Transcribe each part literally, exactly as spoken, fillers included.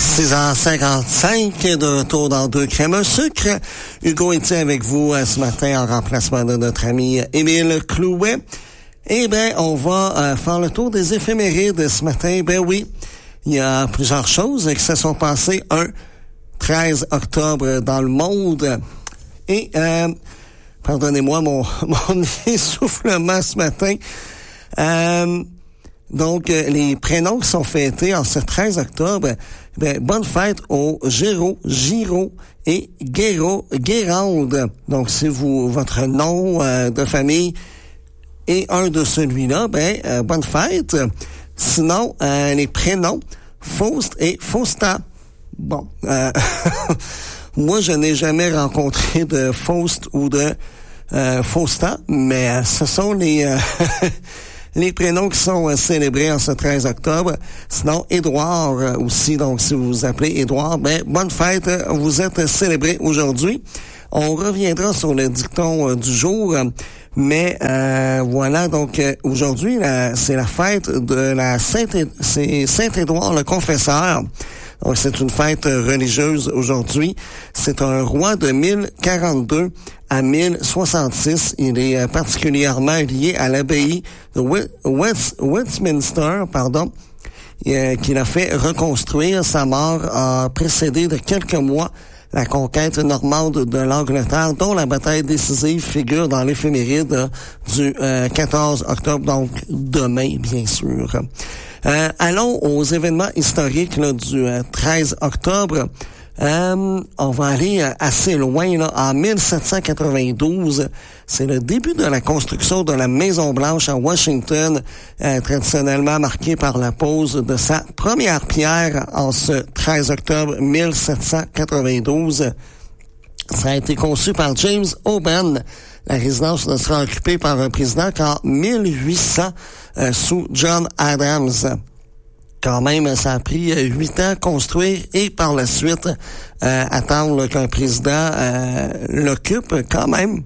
six heures cinquante-cinq, de retour dans Deux Crèmes un sucre. Hugo est avec vous ce matin en remplacement de notre ami Émile Clouet. Eh bien, on va euh, faire le tour des éphémérides ce matin. Ben oui, il y a plusieurs choses qui se sont passées un treize octobre dans le monde. Et, euh, pardonnez-moi mon, mon essoufflement ce matin. Euh, donc, euh, les prénoms qui sont fêtés en ce treize octobre, ben, bonne fête aux Géraud, Giraud et Guéraud, Guérande. Donc, si vous, votre nom euh, de famille est un de celui-là, ben, euh, bonne fête. Sinon, euh, les prénoms, Faust et Fausta. Bon, euh, moi, je n'ai jamais rencontré de Faust ou de euh, Fausta, mais euh, ce sont les... Euh, les prénoms qui sont euh, célébrés en ce treize octobre. Sinon, Édouard euh, aussi. Donc, si vous vous appelez Édouard, ben, bonne fête. Vous êtes célébré aujourd'hui. On reviendra sur le dicton euh, du jour. Mais euh, voilà, donc euh, aujourd'hui, la, c'est la fête de la Saint c'est Saint-Édouard le Confesseur. Donc, c'est une fête religieuse aujourd'hui. C'est un roi de mille quarante-deux à mille soixante-six. Il est particulièrement lié à l'abbaye de West, Westminster, pardon, euh, qu'il a fait reconstruire. Sa mort a précédé de quelques mois la conquête normande de l'Angleterre, dont la bataille décisive figure dans l'éphéméride du euh, quatorze octobre, donc demain, bien sûr. Euh, allons aux événements historiques là, du euh, treize octobre. Euh, on va aller euh, assez loin, là, en mille sept cent quatre-vingt-douze. C'est le début de la construction de la Maison-Blanche à Washington, euh, traditionnellement marquée par la pose de sa première pierre en ce treize octobre mille sept cent quatre-vingt-douze. Ça a été conçu par James Oben. La résidence ne sera occupée par un président qu'en mille huit cents euh, sous John Adams. Quand même, ça a pris huit ans à construire et par la suite euh, attendre là, qu'un président euh, l'occupe quand même.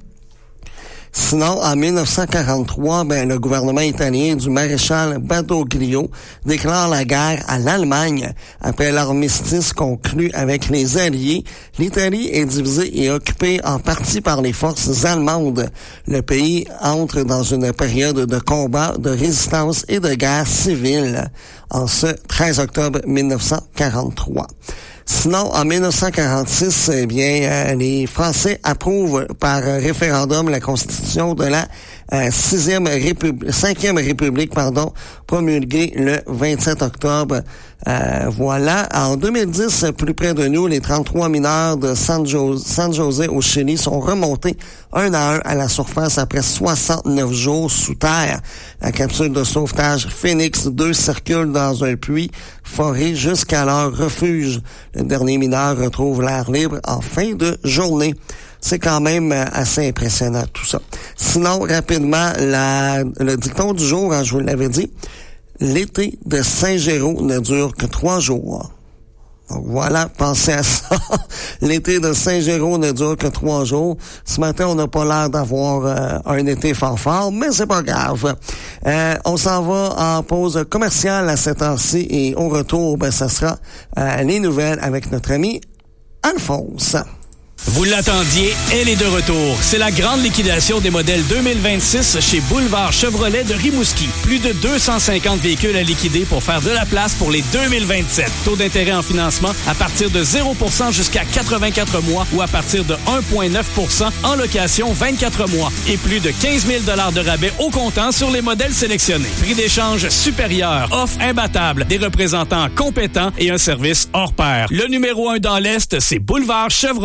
Sinon, en mille neuf cent quarante-trois, ben, le gouvernement italien du maréchal Badoglio déclare la guerre à l'Allemagne. Après l'armistice conclu avec les Alliés, l'Italie est divisée et occupée en partie par les forces allemandes. Le pays entre dans une période de combat, de résistance et de guerre civile en ce treize octobre mille neuf cent quarante-trois. Sinon, en mille neuf cent quarante-six, eh bien, euh, les Français approuvent par référendum la constitution de la euh, sixième république, cinquième république, pardon, promulguée le vingt-sept octobre. Euh, voilà. En deux mille dix, plus près de nous, les trente-trois mineurs de San José, San José au Chili sont remontés un à un à la surface après soixante-neuf jours sous terre. La capsule de sauvetage Phoenix deux circule dans un puits foré jusqu'à leur refuge. Le dernier mineur retrouve l'air libre en fin de journée. C'est quand même assez impressionnant tout ça. Sinon, rapidement, la, le dicton du jour, hein, je vous l'avais dit, l'été de Saint-Géraud ne dure que trois jours. Donc voilà, pensez à ça. L'été de Saint-Géraud ne dure que trois jours. Ce matin, on n'a pas l'air d'avoir euh, un été fort fort, mais c'est pas grave. Euh, on s'en va en pause commerciale à cette heure-ci et au retour, ben, ça sera euh, les nouvelles avec notre ami Alphonse. Vous l'attendiez, elle est de retour. C'est la grande liquidation des modèles deux mille vingt-six chez Boulevard Chevrolet de Rimouski. Plus de deux cent cinquante véhicules à liquider pour faire de la place pour les deux mille vingt-sept. Taux d'intérêt en financement à partir de zéro pour cent jusqu'à quatre-vingt-quatre mois ou à partir de un virgule neuf pour cent en location vingt-quatre mois. Et plus de quinze mille dollars de rabais au comptant sur les modèles sélectionnés. Prix d'échange supérieur, offre imbattable, des représentants compétents et un service hors pair. Le numéro un dans l'Est, c'est Boulevard Chevrolet.